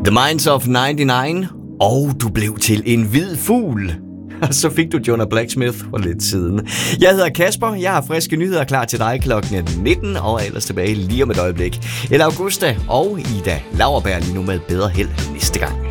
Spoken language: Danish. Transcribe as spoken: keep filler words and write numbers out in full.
The Minds of nioghalvfems, og du blev til en hvid fugl. Og så fik du Jonah Blacksmith for lidt siden. Jeg hedder Kasper, jeg har friske nyheder klar til dig klokken nitten, og er ellers tilbage lige om et øjeblik. El Augusta og Ida Lauerberg lige nu med bedre held næste gang.